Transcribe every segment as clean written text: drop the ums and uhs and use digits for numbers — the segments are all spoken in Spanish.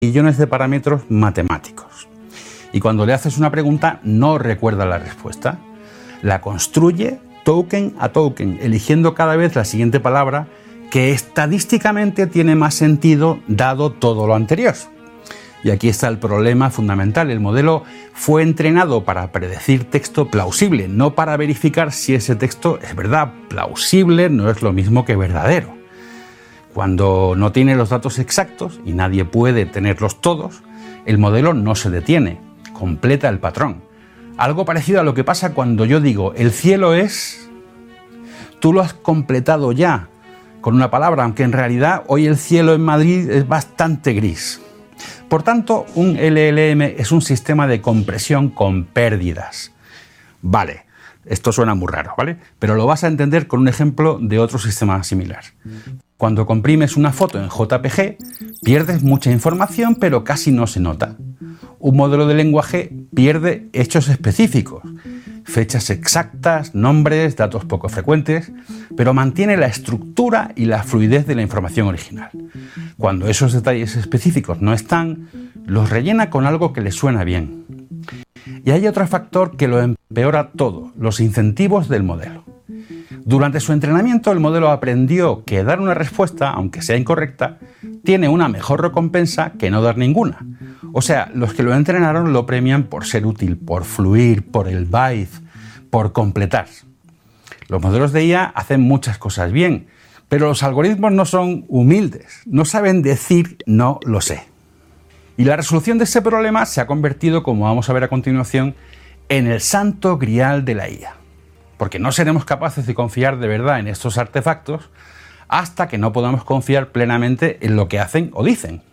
millones de parámetros matemáticos. Y cuando le haces una pregunta, no recuerda la respuesta. La construye token a token, eligiendo cada vez la siguiente palabra que estadísticamente tiene más sentido dado todo lo anterior. Y aquí está el problema fundamental. El modelo fue entrenado para predecir texto plausible, no para verificar si ese texto es verdad. Plausible no es lo mismo que verdadero. Cuando no tiene los datos exactos, y nadie puede tenerlos todos, el modelo no se detiene, completa el patrón. Algo parecido a lo que pasa cuando yo digo, el cielo es... Tú lo has completado ya con una palabra, aunque en realidad hoy el cielo en Madrid es bastante gris. Por tanto, un LLM es un sistema de compresión con pérdidas. Vale, esto suena muy raro, ¿vale? Pero lo vas a entender con un ejemplo de otro sistema similar. Cuando comprimes una foto en JPG, pierdes mucha información, pero casi no se nota. Un modelo de lenguaje pierde hechos específicos, fechas exactas, nombres, datos poco frecuentes, pero mantiene la estructura y la fluidez de la información original. Cuando esos detalles específicos no están, los rellena con algo que le suena bien. Y hay otro factor que lo empeora todo, los incentivos del modelo. Durante su entrenamiento, el modelo aprendió que dar una respuesta, aunque sea incorrecta, tiene una mejor recompensa que no dar ninguna. O sea, los que lo entrenaron lo premian por ser útil, por fluir, por el byte, por completar. Los modelos de IA hacen muchas cosas bien, pero los algoritmos no son humildes, no saben decir no lo sé. Y la resolución de ese problema se ha convertido, como vamos a ver a continuación, en el santo grial de la IA. Porque no seremos capaces de confiar de verdad en estos artefactos hasta que no podamos confiar plenamente en lo que hacen o dicen.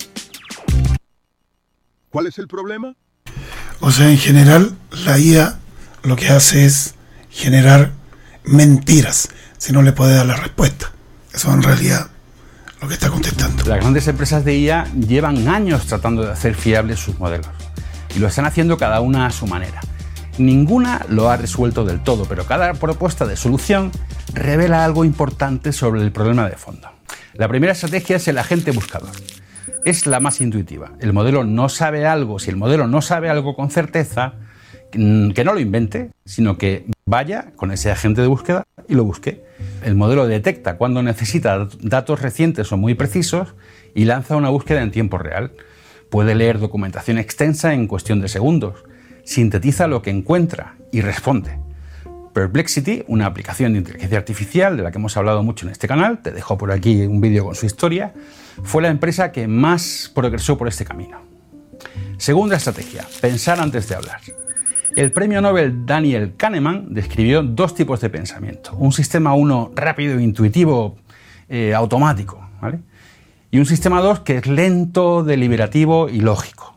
¿Cuál es el problema? O sea, en general, la IA lo que hace es generar mentiras si no le puede dar la respuesta. Eso en realidad lo que está contestando. Las grandes empresas de IA llevan años tratando de hacer fiables sus modelos y lo están haciendo cada una a su manera. Ninguna lo ha resuelto del todo, pero cada propuesta de solución revela algo importante sobre el problema de fondo. La primera estrategia es el agente buscador. Es la más intuitiva. El modelo no sabe algo. Si el modelo no sabe algo con certeza, que no lo invente, sino que vaya con ese agente de búsqueda y lo busque. El modelo detecta cuando necesita datos recientes o muy precisos y lanza una búsqueda en tiempo real. Puede leer documentación extensa en cuestión de segundos. Sintetiza lo que encuentra y responde. Perplexity, una aplicación de inteligencia artificial de la que hemos hablado mucho en este canal, te dejo por aquí un vídeo con su historia, fue la empresa que más progresó por este camino. Segunda estrategia, pensar antes de hablar. El premio Nobel Daniel Kahneman describió dos tipos de pensamiento. Un sistema 1 rápido, intuitivo, automático, ¿vale? Y un sistema 2 que es lento, deliberativo y lógico.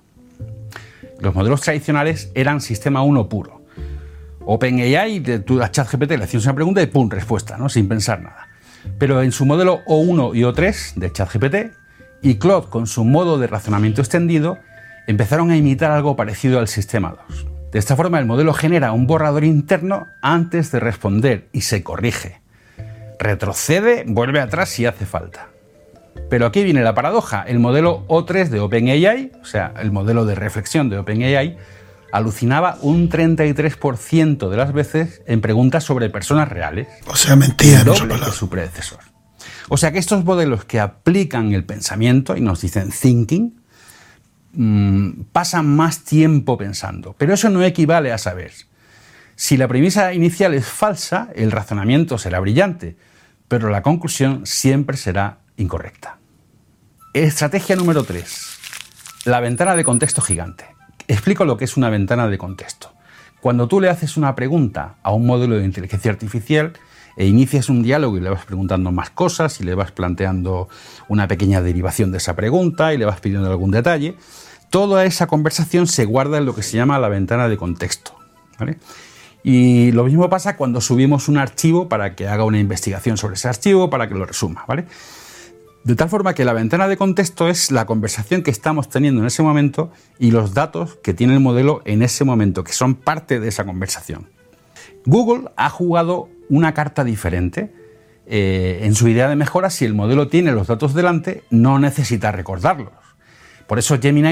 Los modelos tradicionales eran sistema 1 puro. OpenAI, tú a ChatGPT le hacías una pregunta y ¡pum! Respuesta, ¿no? Sin pensar nada. Pero en su modelo O1 y O3 de ChatGPT y Claude con su modo de razonamiento extendido empezaron a imitar algo parecido al sistema 2. De esta forma el modelo genera un borrador interno antes de responder y se corrige. Retrocede, vuelve atrás si hace falta. Pero aquí viene la paradoja. El modelo O3 de OpenAI, o sea, el modelo de reflexión de OpenAI, alucinaba un 33% de las veces en preguntas sobre personas reales. O sea, mentira, doble que su predecesor. O sea que estos modelos que aplican el pensamiento y nos dicen thinking, pasan más tiempo pensando. Pero eso no equivale a saber. Si la premisa inicial es falsa, el razonamiento será brillante, pero la conclusión siempre será incorrecta. Estrategia número 3. La ventana de contexto gigante. Explico lo que es una ventana de contexto. Cuando tú le haces una pregunta a un modelo de inteligencia artificial e inicias un diálogo y le vas preguntando más cosas y le vas planteando una pequeña derivación de esa pregunta y le vas pidiendo algún detalle, toda esa conversación se guarda en lo que se llama la ventana de contexto, ¿vale? Y lo mismo pasa cuando subimos un archivo para que haga una investigación sobre ese archivo, para que lo resuma, ¿vale? De tal forma que la ventana de contexto es la conversación que estamos teniendo en ese momento y los datos que tiene el modelo en ese momento, que son parte de esa conversación. Google ha jugado una carta diferente. En su idea de mejora, si el modelo tiene los datos delante, no necesita recordarlos. Por eso Gemini